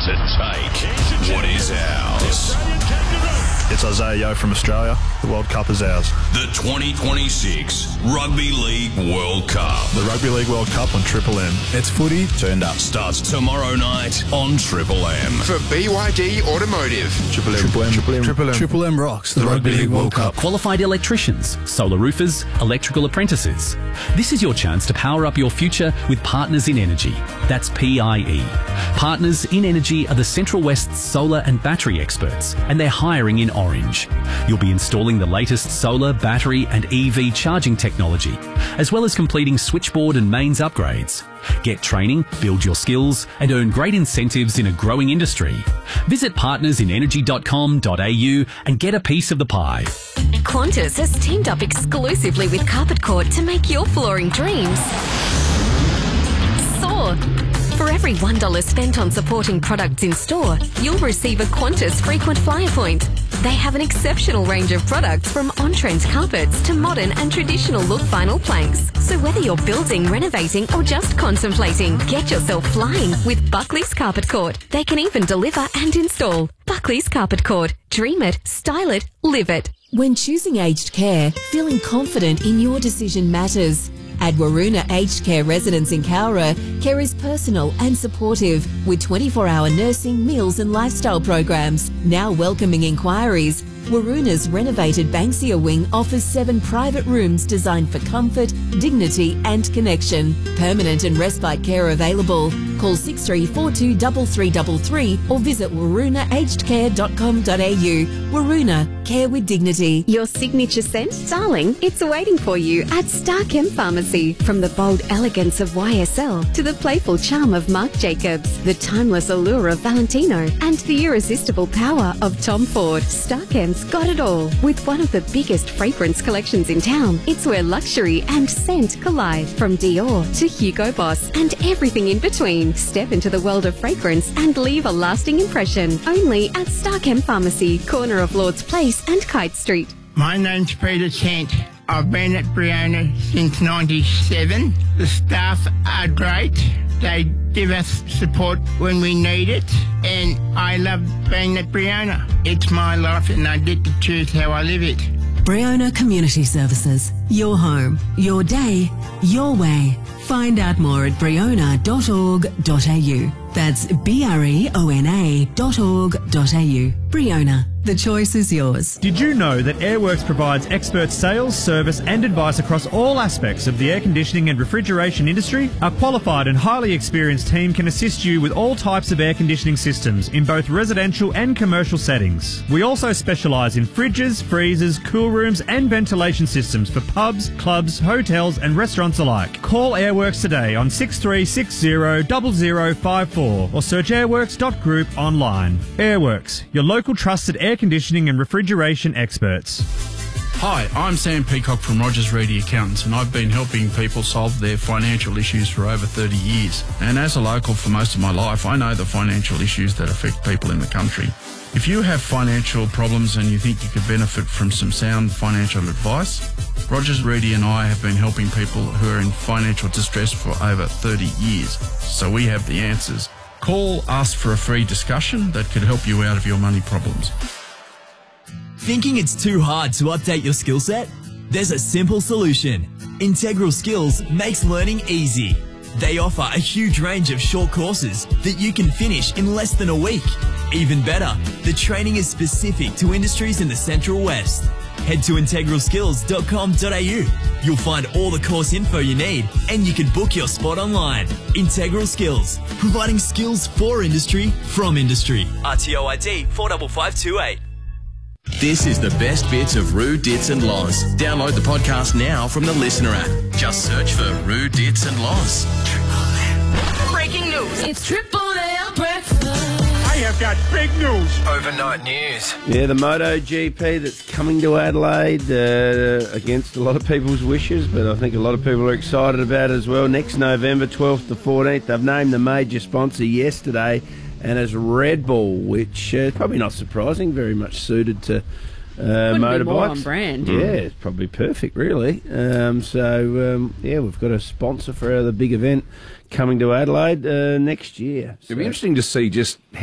to take what is ours. It's Isaiah Yeo from Australia. The World Cup is ours. The 2026 Rugby League World Cup. The Rugby League World Cup on Triple M. It's footy turned up. Starts tomorrow night on Triple M. For BYD Automotive. Triple M. Triple M. Triple M. Triple M. Triple M rocks the Rugby League World Cup. Qualified electricians, solar roofers, electrical apprentices. This is your chance to power up your future with Partners in Energy. That's PIE. Partners in Energy are the Central West's solar and battery experts, and they're hiring in Orange. You'll be installing the latest solar, battery and EV charging technology, as well as completing switchboard and mains upgrades. Get training, build your skills and earn great incentives in a growing industry. Visit partnersinenergy.com.au and get a piece of the pie. Qantas has teamed up exclusively with Carpet Court to make your flooring dreams soar. For every $1 spent on supporting products in store, you'll receive a Qantas frequent flyer point. They have an exceptional range of products from on-trend carpets to modern and traditional look vinyl planks. So whether you're building, renovating or just contemplating, get yourself flying with Buckley's Carpet Court. They can even deliver and install. Buckley's Carpet Court. Dream it, style it, live it. When choosing aged care, feeling confident in your decision matters. At Waroona Aged Care Residence in Cowra, care is personal and supportive with 24-hour nursing, meals and lifestyle programs. Now welcoming inquiries, Waroona's renovated Banksia wing offers 7 private rooms designed for comfort, dignity and connection. Permanent and respite care available. Call 6342 3333 or visit waroonaagedcare.com.au. Waroona, care with dignity. Your signature scent, darling, it's waiting for you at Starchem Pharmacy. From the bold elegance of YSL to the playful charm of Marc Jacobs, the timeless allure of Valentino and the irresistible power of Tom Ford, Starchem's got it all. With one of the biggest fragrance collections in town, it's where luxury and scent collide. From Dior to Hugo Boss and everything in between. Step into the world of fragrance and leave a lasting impression. Only at Starchem Pharmacy, corner of Lord's Place and Kite Street. My name's Peter Kent. I've been at Breona since '97. The staff are great. They give us support when we need it, and I love being at Breona. It's my life and I get to choose how I live it. Breona Community Services. Your home, your day, your way. Find out more at breona.org.au. That's breona.org.au. Breona. The choice is yours. Did you know that Airworks provides expert sales, service and advice across all aspects of the air conditioning and refrigeration industry? Our qualified and highly experienced team can assist you with all types of air conditioning systems in both residential and commercial settings. We also specialise in fridges, freezers, cool rooms and ventilation systems for pubs, clubs, hotels and restaurants alike. Call Airworks today on 6360 0054 or search airworks.group online. Airworks, your local trusted air conditioning and refrigeration experts. Hi, I'm Sam Peacock from Rogers Reedy Accountants, and I've been helping people solve their financial issues for over 30 years. And as a local for most of my life, I know the financial issues that affect people in the country. If you have financial problems and you think you could benefit from some sound financial advice, Rogers Reedy and I have been helping people who are in financial distress for over 30 years, so we have the answers. Call us for a free discussion that could help you out of your money problems. Thinking it's too hard to update your skill set? There's a simple solution. Integral Skills makes learning easy. They offer a huge range of short courses that you can finish in less than a week. Even better, the training is specific to industries in the Central West. Head to integralskills.com.au. You'll find all the course info you need and you can book your spot online. Integral Skills, providing skills for industry from industry. RTO ID 45528. This is the best bits of Roo, Dits and Loz. Download the podcast now from the Listener app. Just search for Roo, Dits and Loz. Breaking news. It's Triple M breakfast. I have got big news. Overnight news. Yeah, the MotoGP that's coming to Adelaide against a lot of people's wishes, but I think a lot of people are excited about it as well. Next November, 12th to 14th, they've named the major sponsor yesterday, and it's Red Bull, which is probably not surprising, very much suited to motorbikes. Be more on brand. Yeah, it's probably perfect, really. Yeah, we've got a sponsor for the big event coming to Adelaide next year. It'll be interesting to see just